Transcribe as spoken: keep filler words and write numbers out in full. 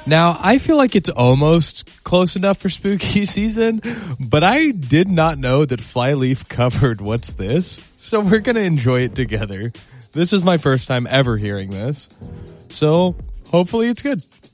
Now, I feel like it's almost close enough for spooky season, but I did not know that Flyleaf covered What's This? So we're going to enjoy it together. This is my first time ever hearing this, so hopefully it's good.